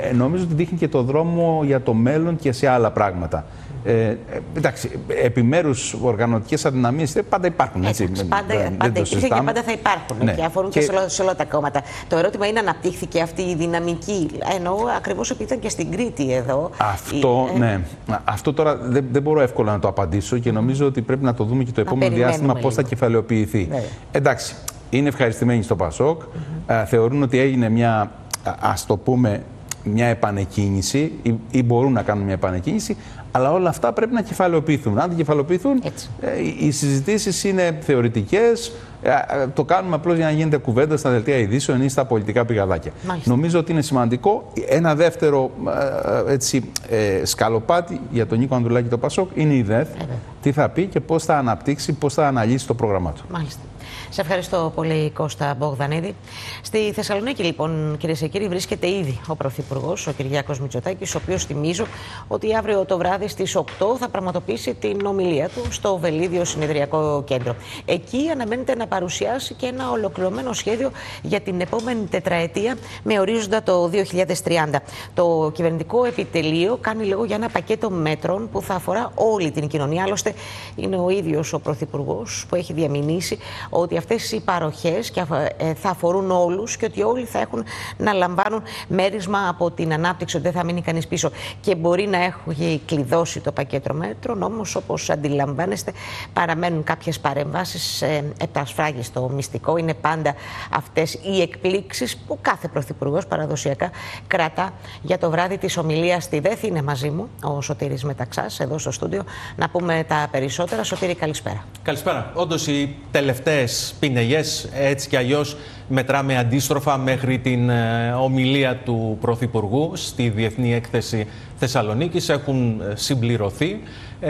νομίζω ότι δείχνει και το δρόμο για το μέλλον και σε άλλα πράγματα. Εντάξει, επιμέρους οργανωτικές αδυναμίες πάντα υπάρχουν. Έτσι, πάντα υπήρχε και πάντα θα υπάρχουν. Ναι. Και αφορούν και σε όλα τα κόμματα. Το ερώτημα είναι, αναπτύχθηκε αυτή η δυναμική? Εννοώ ακριβώς επειδή ήταν και στην Κρήτη εδώ. Ναι. Αυτό τώρα δεν μπορώ εύκολα να το απαντήσω και νομίζω ότι πρέπει να το δούμε και το επόμενο διάστημα πώς θα κεφαλαιοποιηθεί. Ναι. Εντάξει, είναι ευχαριστημένοι στο ΠΑΣΟΚ. Θεωρούν ότι έγινε μια, ας το πούμε, μια επανεκκίνηση ή μπορούν να κάνουν μια επανεκκίνηση, αλλά όλα αυτά πρέπει να κεφαλαιοποιηθούν. Αν δεν κεφαλαιοποιηθούν, οι συζητήσεις είναι θεωρητικές, το κάνουμε απλώς για να γίνεται κουβέντα στα δελτία ειδήσεων ή στα πολιτικά πηγαδάκια. Μάλιστα. Νομίζω ότι είναι σημαντικό. Ένα δεύτερο σκαλοπάτι για τον Νίκο Ανδρουλάκη το ΠΑΣΟΚ είναι η ΔΕΘ. Τι θα πει και πώς θα αναπτύξει, πώς θα αναλύσει το πρόγραμμά του. Μάλιστα. Σε ευχαριστώ πολύ, Κώστα Μπογδανίδη. Στη Θεσσαλονίκη, λοιπόν, κυρίες και κύριοι, βρίσκεται ήδη ο Πρωθυπουργός, ο Κυριάκος Μητσοτάκης, ο οποίος, θυμίζω ότι αύριο το βράδυ στις 8 θα πραγματοποιήσει την ομιλία του στο Βελίδιο Συνεδριακό Κέντρο. Εκεί αναμένεται να παρουσιάσει και ένα ολοκληρωμένο σχέδιο για την επόμενη τετραετία με ορίζοντα το 2030. Το κυβερνητικό επιτελείο κάνει λόγο για ένα πακέτο μέτρων που θα αφορά όλη την κοινωνία. Άλλωστε, είναι ο ίδιος ο Πρωθυπουργός που έχει διαμηνήσει ότι αυτές οι παροχές θα αφορούν όλους και ότι όλοι θα έχουν να λαμβάνουν μέρισμα από την ανάπτυξη, ότι δεν θα μείνει κανείς πίσω. Και μπορεί να έχει κλειδώσει το πακέτο μέτρων, όμως όπως αντιλαμβάνεστε παραμένουν κάποιες παρεμβάσεις επτασφράγιστο μυστικό. Είναι πάντα αυτές οι εκπλήξεις που κάθε πρωθυπουργός παραδοσιακά κρατά για το βράδυ της ομιλίας στη ΔΕΘ. Είναι μαζί μου ο Σωτήρης Μεταξάς εδώ στο στούντιο να πούμε τα περισσότερα. Σωτήρη, καλησπέρα. Καλησπέρα. Όντως οι τελευταίες πινελιές, έτσι κι αλλιώς μετράμε αντίστροφα μέχρι την ομιλία του Πρωθυπουργού στη Διεθνή Έκθεση Θεσσαλονίκης, έχουν συμπληρωθεί.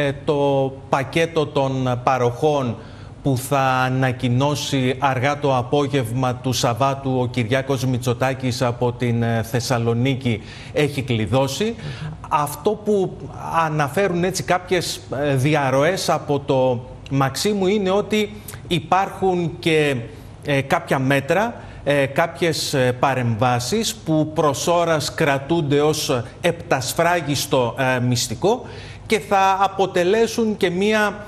Το πακέτο των παροχών που θα ανακοινώσει αργά το απόγευμα του Σαββάτου ο Κυριάκος Μητσοτάκης από την Θεσσαλονίκη έχει κλειδώσει. Αυτό που αναφέρουν έτσι κάποιες διαρροές από το Μαξίμου είναι ότι υπάρχουν και κάποια μέτρα, κάποιες παρεμβάσεις που προς ώρας κρατούνται ως επτασφράγιστο μυστικό και θα αποτελέσουν και μία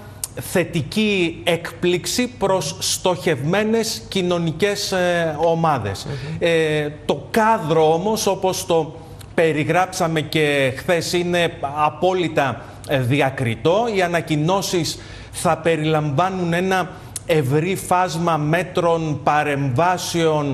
θετική έκπληξη προς στοχευμένες κοινωνικές ομάδες. Το κάδρο όμως, όπως το περιγράψαμε και χθες, είναι απόλυτα διακριτό. Οι ανακοινώσεις θα περιλαμβάνουν ένα ευρύ φάσμα μέτρων, παρεμβάσεων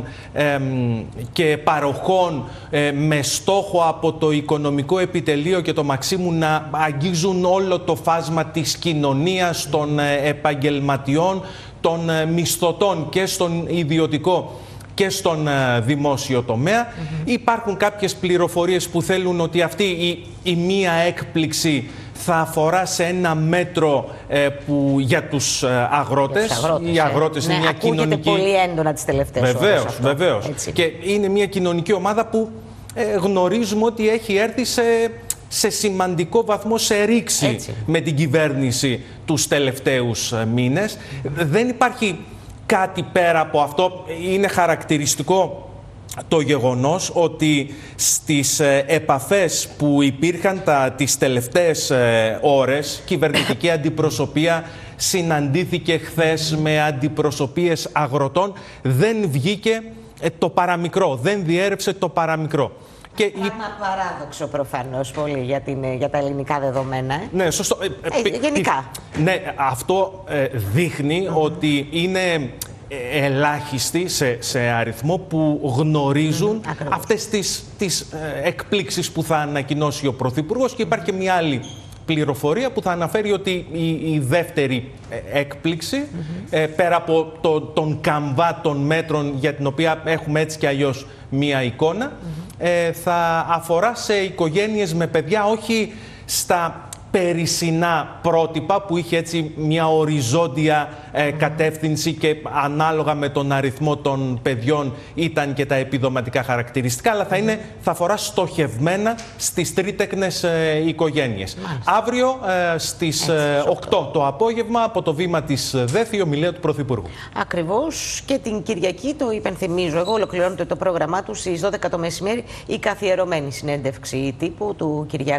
και παροχών με στόχο από το Οικονομικό Επιτελείο και το Μαξίμου να αγγίζουν όλο το φάσμα της κοινωνίας, των επαγγελματιών, των μισθωτών και στον ιδιωτικό και στον δημόσιο τομέα. Υπάρχουν κάποιες πληροφορίες που θέλουν ότι αυτή η μία έκπληξη θα αφορά σε ένα μέτρο που για τους αγρότες. Οι αγρότες είναι μια κοινωνική... Ακούγεται πολύ έντονα τις τελευταίες ώρες αυτό. Βεβαίως. Και είναι μια κοινωνική ομάδα που γνωρίζουμε ότι έχει έρθει σε σημαντικό βαθμό σε ρήξη με την κυβέρνηση τους τελευταίους μήνες. Δεν υπάρχει κάτι πέρα από αυτό. Είναι χαρακτηριστικό το γεγονός ότι στις επαφές που υπήρχαν τις τελευταίες ώρες, κυβερνητική αντιπροσωπεία συναντήθηκε χθες με αντιπροσωπείες αγροτών, δεν βγήκε το παραμικρό, δεν διέρευσε το παραμικρό. Ένα παράδοξο προφανώς πολύ για τα ελληνικά δεδομένα. Ναι, σωστό. Γενικά. Ναι, αυτό δείχνει ότι είναι ελάχιστοι σε αριθμό που γνωρίζουν αυτές τις εκπλήξεις που θα ανακοινώσει ο Πρωθυπουργός. Και υπάρχει και μια άλλη πληροφορία που θα αναφέρει ότι η δεύτερη έκπληξη, πέρα από τον καμβά των μέτρων για την οποία έχουμε έτσι και αλλιώς μία εικόνα, θα αφορά σε οικογένειες με παιδιά, όχι στα περισσινά πρότυπα που είχε έτσι μια οριζόντια κατεύθυνση και ανάλογα με τον αριθμό των παιδιών ήταν και τα επιδοματικά χαρακτηριστικά, αλλά θα αφορά στοχευμένα στις τρίτεκνες οικογένειες. Αύριο στις 8 το απόγευμα από το βήμα της ΔΕΘ η ομιλία του Πρωθυπουργού. Ακριβώς, και την Κυριακή, το υπενθυμίζω εγώ, ολοκληρώνεται το πρόγραμμά του στις 12 το μεσημέρι η καθιερωμένη συνέντευξη τύπου του Κυριάκου